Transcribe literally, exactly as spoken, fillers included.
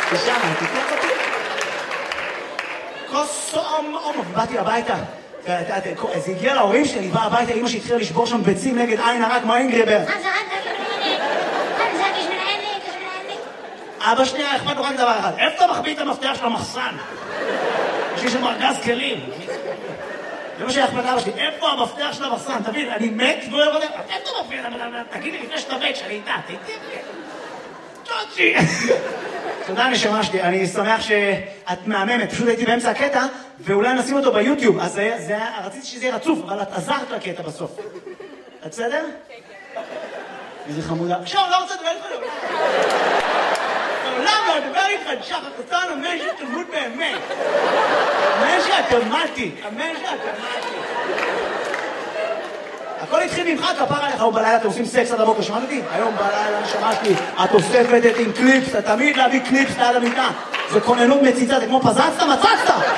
ושם, תיקח אותי. כוס אום אום, ובאתי הביתה. זה הגיע להורים שלי, בא הביתה, אמא שהתחילה לשבור שם ביצים נגד עין הרע כמו אינגריבר. אבא שלי היה אכפת לו רק דבר אחד, איפה אתה מחביא את המפתח של המחסן? יש לי שם ארגז כלים. זה מה שהיה אכפת לאבא שלי, איפה המפתח של המחסן? תבין, אני מת ולא יודע, איפה אתה מפתח? תגיד לי לפני שאתה מת, שאני איתה, תגיד לי. צ'וצ'י. תודה נשמה שלי, אני שמח שאת מהממת, פשוט הייתי באמצע הקטע, ואולי נשים אותו ביוטיוב, אז רציתי שזה יהיה רצוף, אבל את עזרת לקטע בסוף. את בסדר? איזה חמודה. עכשיו, לא רוצה לדבר איתך לעולם. לעולם לא לדבר איתך, שחר קטן, אמן שתלמוד באמת. אמן שאת תלמדתי, אמן שאת תלמדתי. הכל התחיל ממך, כפר עליך, היום בלילה אתם עושים סקס עד הבוקר, שמעת אותי? היום בלילה שמעתי, את אוספת את עם קליפס, אתה תמיד להביא קליפס ליד המיטה. זה כוננות מציצה, זה כמו פזצת, מצצת!